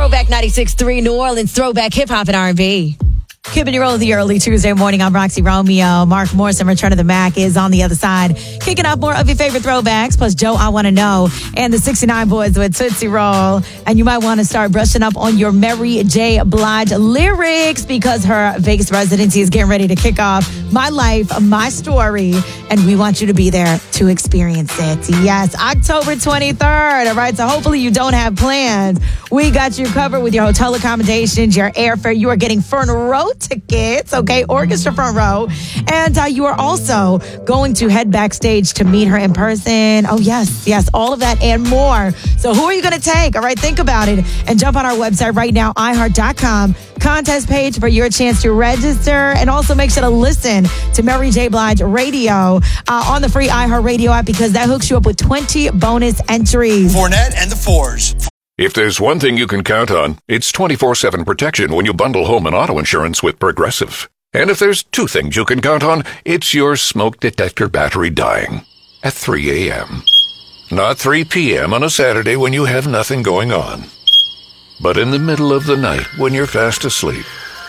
Throwback 96.3 New Orleans, throwback hip-hop and R&B. Keeping you rolling the early Tuesday morning. I'm Roxy Romeo. Mark Morrison, Return of the Mac, is on the other side. Kicking off more of your favorite throwbacks, plus Joe, I Want to Know, and the 69 Boys with Tootsie Roll. And you might want to start brushing up on your Mary J. Blige lyrics because her Vegas residency is getting ready to kick off. My life, my story, and we want you to be there to experience it. Yes, October 23rd. All right, so hopefully you don't have plans. We got you covered with your hotel accommodations, your airfare. You are getting front row tickets, okay, orchestra front row. And you are also going to head backstage to meet her in person. Oh, yes, all of that and more. So who are you going to take? All right, think about it and jump on our website right now, iHeart.com. Contest page for your chance to register, and also make sure to listen to Mary J. Blige Radio on the free iHeart Radio app because that hooks you up with 20 bonus entries. Fournette and the Fours. If there's one thing you can count on, it's 24/7 protection when you bundle home and auto insurance with Progressive. And if there's two things you can count on, it's your smoke detector battery dying at 3 a.m. Not 3 p.m. on a Saturday when you have nothing going on, but in the middle of the night when you're fast asleep.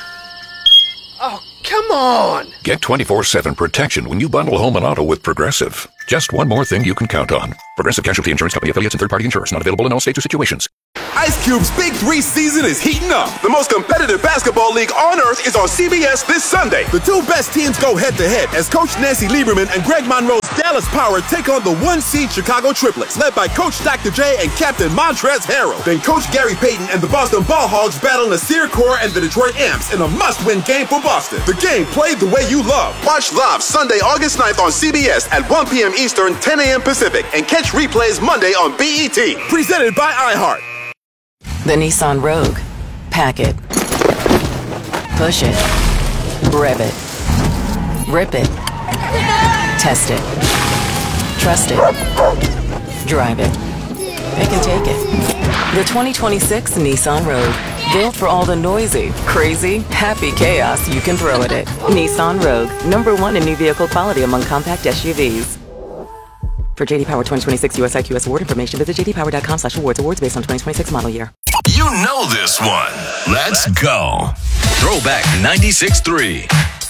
Oh, come on! Get 24/7 protection when you bundle home and auto with Progressive. Just one more thing you can count on. Progressive Casualty Insurance Company affiliates and third-party insurers. Not available in all states or situations. Ice Cube's Big 3 season is heating up. The most competitive basketball league on earth is on CBS this Sunday. The two best teams go head-to-head as Coach Nancy Lieberman and Greg Monroe's Dallas Power take on the one-seed Chicago Triplets, led by Coach Dr. J and Captain Montrezl Harrell. Then Coach Gary Payton and the Boston Ball Hogs battle Nasir Kaur and the Detroit Amps in a must-win game for Boston. The game played the way you love. Watch live Sunday, August 9th on CBS at 1 p.m. Eastern, 10 a.m. Pacific, and catch replays Monday on BET. Presented by iHeart. The Nissan Rogue. Pack it. Push it. Rev it. Rip it. Test it. Trust it. Drive it. Pick and take it. The 2026 Nissan Rogue. Built for all the noisy, crazy, happy chaos you can throw at it. Nissan Rogue. #1 in new vehicle quality among compact SUVs. For JD Power 2026 US IQS award information, visit jdpower.com/awards. Awards based on 2026 model year. You know this one. Let's go. Throwback 96.3.